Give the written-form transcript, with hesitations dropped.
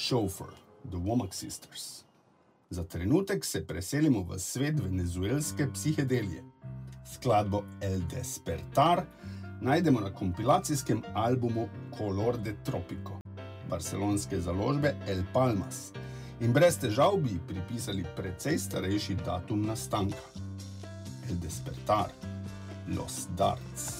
Chauffeur, The Womack Sisters. Za trenutek se preselimo v svet venezuelske psihedelije. Skladbo El Despertar najdemo na kompilacijskem albumu Color de Tropico, barcelonske založbe El Palmas, in brez težav bi pripisali precej starejši datum nastanka. El Despertar, Los Darts.